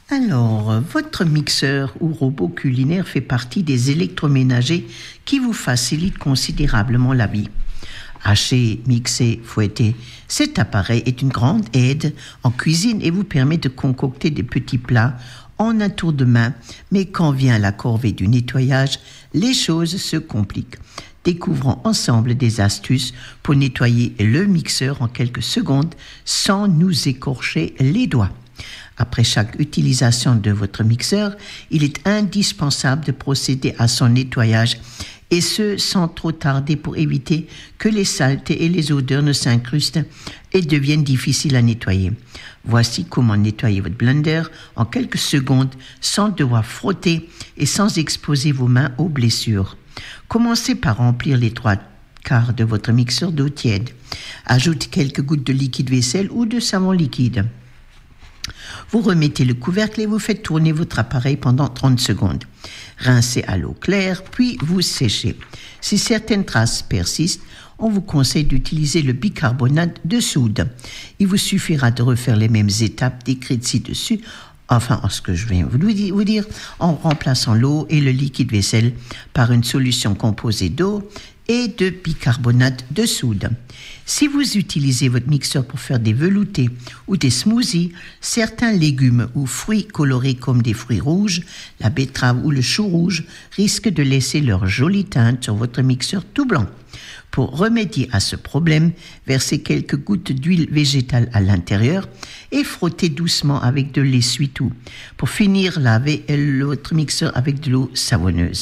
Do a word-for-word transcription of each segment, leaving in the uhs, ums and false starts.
Alors, votre mixeur ou robot culinaire fait partie des électroménagers qui vous facilitent considérablement la vie. Hacher, mixer, fouetter, cet appareil est une grande aide en cuisine et vous permet de concocter des petits plats en un tour de main, mais quand vient la corvée du nettoyage, les choses se compliquent. Découvrons ensemble des astuces pour nettoyer le mixeur en quelques secondes sans nous écorcher les doigts. Après chaque utilisation de votre mixeur, il est indispensable de procéder à son nettoyage et ce sans trop tarder pour éviter que les saletés et les odeurs ne s'incrustent et deviennent difficiles à nettoyer. Voici comment nettoyer votre blender en quelques secondes sans devoir frotter et sans exposer vos mains aux blessures. Commencez par remplir les trois quarts de votre mixeur d'eau tiède. Ajoutez quelques gouttes de liquide vaisselle ou de savon liquide. Vous remettez le couvercle et vous faites tourner votre appareil pendant trente secondes. Rincez à l'eau claire, puis vous séchez. Si certaines traces persistent, on vous conseille d'utiliser le bicarbonate de soude. Il vous suffira de refaire les mêmes étapes décrites ci-dessus, enfin, ce que je viens vous dire, en remplaçant l'eau et le liquide vaisselle par une solution composée d'eau et de bicarbonate de soude. Si vous utilisez votre mixeur pour faire des veloutés ou des smoothies, certains légumes ou fruits colorés comme des fruits rouges, la betterave ou le chou rouge risquent de laisser leur jolie teinte sur votre mixeur tout blanc. Pour remédier à ce problème, versez quelques gouttes d'huile végétale à l'intérieur et frottez doucement avec de l'essuie-tout. Pour finir, lavez votre mixeur avec de l'eau savonneuse.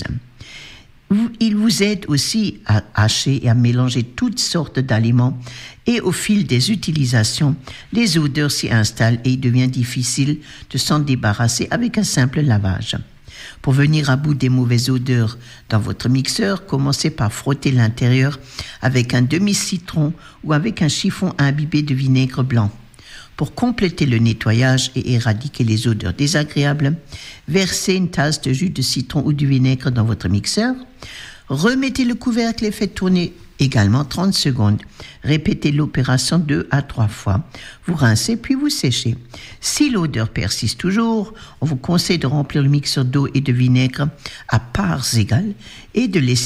Il vous aide aussi à hacher et à mélanger toutes sortes d'aliments et au fil des utilisations, les odeurs s'y installent et il devient difficile de s'en débarrasser avec un simple lavage. Pour venir à bout des mauvaises odeurs dans votre mixeur, commencez par frotter l'intérieur avec un demi-citron ou avec un chiffon imbibé de vinaigre blanc. Pour compléter le nettoyage et éradiquer les odeurs désagréables, versez une tasse de jus de citron ou du vinaigre dans votre mixeur. Remettez le couvercle et faites tourner également trente secondes. Répétez l'opération deux à trois fois. Vous rincez puis vous séchez. Si l'odeur persiste toujours, on vous conseille de remplir le mixeur d'eau et de vinaigre à parts égales et de laisser